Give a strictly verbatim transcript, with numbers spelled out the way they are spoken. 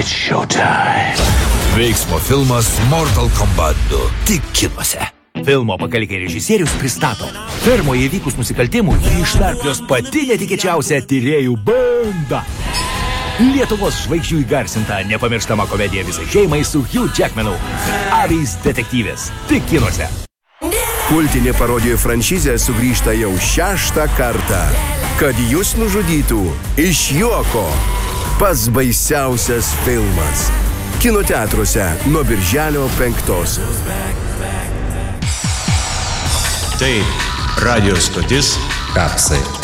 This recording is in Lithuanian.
It's showtime. Veiksmo filmas Mortal Kombat du. Tik kinuose. Filmo Pakalikė režisierius pristato. Fermoje įvykus nusikaltimų jį išnarplios pati netikėčiausia tyrėjų banda. Lietuvos žvaigždžių įgarsinta nepamirštama komedija visai šeimai su Hugh Jackmanu. Avys detektyvės. Tik kinuose. Kultinė parodijų franšizė sugrįžta jau šeštą kartą. Kad jūs nužudytų iš juoko. Pats baisiausias filmas. Kino teatruose nuo birželio penktosios. Tai radijo stotis Kapsai.